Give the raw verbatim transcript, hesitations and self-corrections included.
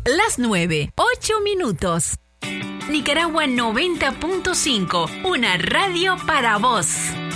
Las nueve, ocho minutos. Nicaragua noventa punto cinco, una radio para vos.